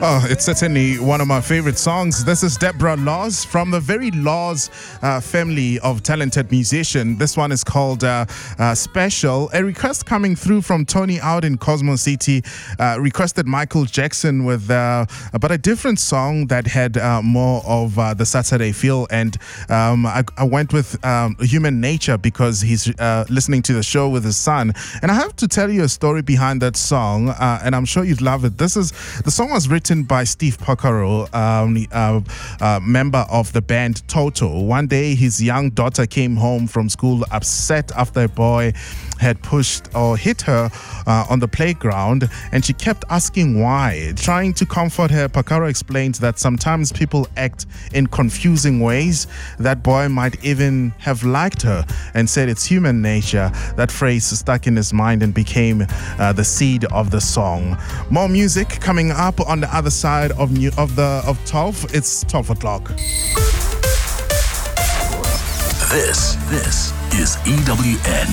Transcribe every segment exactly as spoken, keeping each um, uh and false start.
Oh, it's certainly one of my favorite songs. This is Deborah Laws from the very Laws uh, family of talented musicians. This one is called uh, uh, Special. A request coming through from Tony out in Cosmo City uh, requested Michael Jackson with uh, but a different song that had uh, more of uh, the Saturday feel. And um, I, I went with um, Human Nature because he's uh, listening to the show with his son. And I have to tell you a story behind that song, uh, and I'm sure you'd love it. This is the song was written by Steve Porcaro, um, uh, uh, member of the band Toto. One day, his young daughter came home from school upset after a boy had pushed or hit her uh, on the playground, and she kept asking why. Trying to comfort her, Porcaro explained that sometimes people act in confusing ways. That boy might even have liked her, and said it's human nature. That phrase stuck in his mind and became uh, the seed of the song. More music coming up on the other side of new, of the of twelve. It's twelve o'clock. This this is E W N.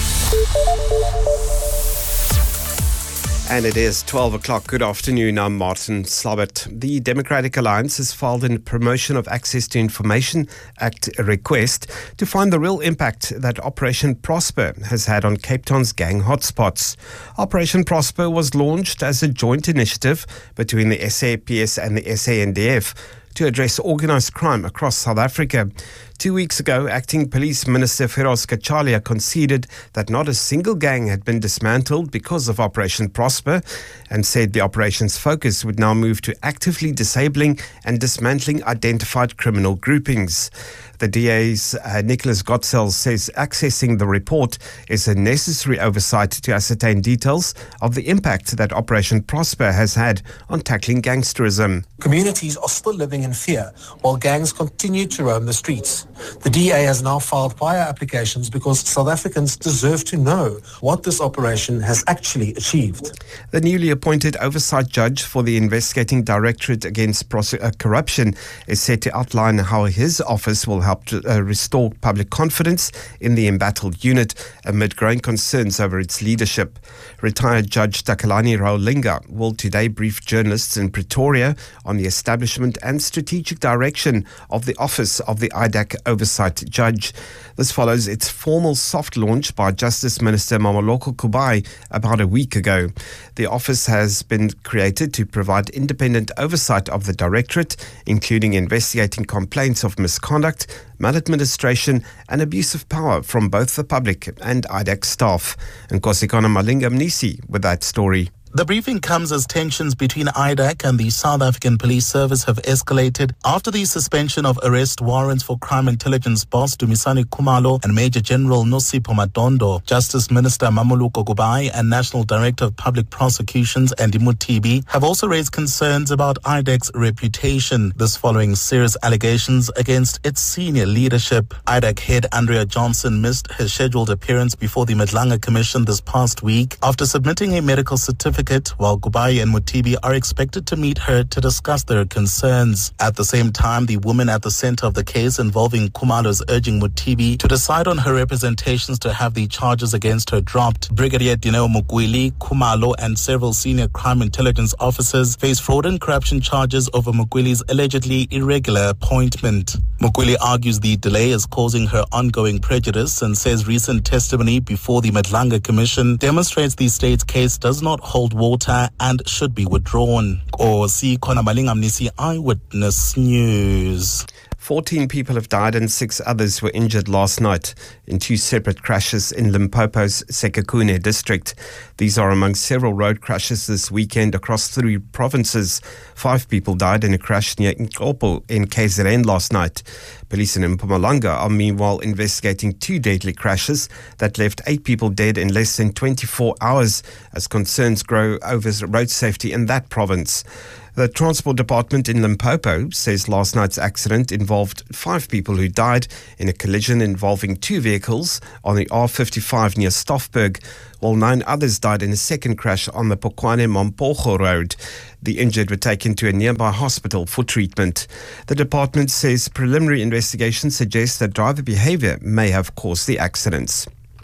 And it is twelve o'clock. Good afternoon. I'm Martin Slabbert. The Democratic Alliance has filed a Promotion of Access to Information Act request to find the real impact that Operation Prosper has had on Cape Town's gang hotspots. Operation Prosper was launched as a joint initiative between the S A P S and the S A N D F to address organised crime across South Africa. Two weeks ago, Acting Police Minister Feroz Kachalia conceded that not a single gang had been dismantled because of Operation Prosper, and said the operation's focus would now move to actively disabling and dismantling identified criminal groupings. The D A's uh, Nicholas Gottsell says accessing the report is a necessary oversight to ascertain details of the impact that Operation Prosper has had on tackling gangsterism. Communities are still living in fear while gangs continue to roam the streets. The D A has now filed fire applications because South Africans deserve to know what this operation has actually achieved. The newly appointed oversight judge for the Investigating Directorate Against Prose- uh, Corruption is set to outline how his office will help to uh, restore public confidence in the embattled unit amid growing concerns over its leadership. Retired Judge Takalani Raulinga will today brief journalists in Pretoria on the establishment and strategic direction of the Office of the I D A C Oversight Judge. This follows its formal soft launch by Justice Minister Mamoloko Kubai about a week ago. The office has been created to provide independent oversight of the directorate, including investigating complaints of misconduct, maladministration and abuse of power from both the public and I D A C staff. And Kosikana Malinga Mnisi with that story. The briefing comes as tensions between I D A C and the South African Police Service have escalated after the suspension of arrest warrants for Crime Intelligence boss Dumisani Khumalo and Major General Nosipho Madondo. Justice Minister Mamoloko Kubai and National Director of Public Prosecutions Andy Mutibi have also raised concerns about I D A C's reputation. This following serious allegations against its senior leadership. I D A C head Andrea Johnson missed her scheduled appearance before the Madlanga Commission this past week after submitting a medical certificate, while Kubai and Mutibi are expected to meet her to discuss their concerns. At the same time, the woman at the center of the case involving Khumalo is urging Mutibi to decide on her representations to have the charges against her dropped. Brigadier Dineo Mugwili, Khumalo and several senior crime intelligence officers face fraud and corruption charges over Mugwili's allegedly irregular appointment. Mugwili argues the delay is causing her ongoing prejudice and says recent testimony before the Madlanga Commission demonstrates the state's case does not hold water and should be withdrawn. Or see Kona Malinga Mnisi, Eyewitness News. fourteen people have died and six others were injured last night in two separate crashes in Limpopo's Sekhukhune district. These are among several road crashes this weekend across three provinces. Five people died in a crash near Nkopo in K Z N last night. Police in Mpumalanga are meanwhile investigating two deadly crashes that left eight people dead in less than twenty-four hours as concerns grow over road safety in that province. The Transport Department in Limpopo says last night's accident involved five people who died in a collision involving two vehicles on the R fifty-five near Stoffberg, while nine others died in a second crash on the Pokwane-Mampogo road. The injured were taken to a nearby hospital for treatment. The department says preliminary investigation suggests that driver behavior may have caused the accidents.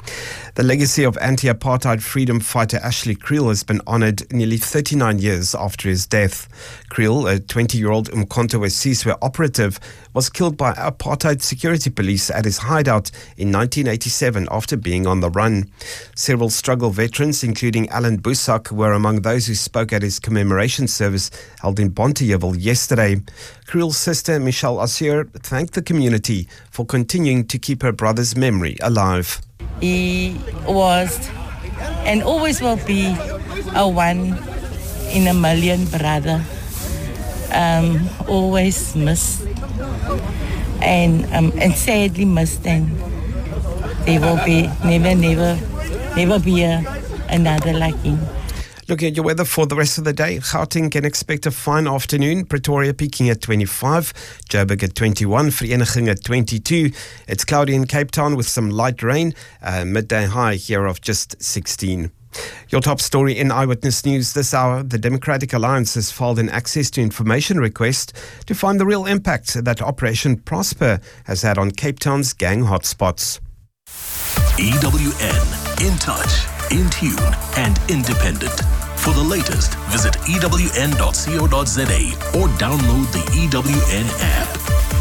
The legacy of anti-apartheid freedom fighter Ashley Creel has been honoured nearly thirty-nine years after his death. Creel, a twenty-year-old Umkhonto we Sizwe operative, was killed by apartheid security police at his hideout in nineteen eighty-seven after being on the run. Several struggle veterans, including Alan Busak, were among those who spoke at his commemoration service held in Bonteheuwel yesterday. Creel's sister, Michelle Asier, thanked the community for continuing to keep her brother's memory alive. He was and always will be a one in a million brother. Um, always missed and um, and sadly missed, and there will be never, never, never be a, another like him. Looking at your weather for the rest of the day, Gauteng can expect a fine afternoon. Pretoria peaking at twenty-five, Joburg at twenty-one, Vereeniging at twenty-two. It's cloudy in Cape Town with some light rain, uh, midday high here of just sixteen. Your top story in Eyewitness News this hour: the Democratic Alliance has filed an access to information request to find the real impact that Operation Prosper has had on Cape Town's gang hotspots. E W N, in touch, in tune, and independent. For the latest, visit E W N dot co dot za or download the E W N app.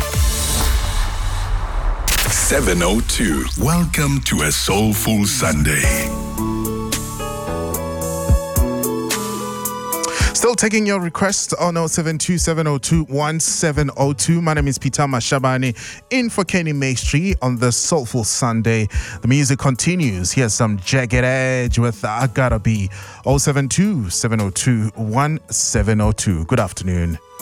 seven oh two. Welcome to a soulful Sunday. Still taking your requests on oh seven two, seven oh two, one seven oh two. My name is Peter Mashabane, in for Kenny Maestri on the Soulful Sunday. The music continues. Here's some Jagged Edge with I Gotta Be. oh seven two, seven oh two, one seven oh two. Good afternoon.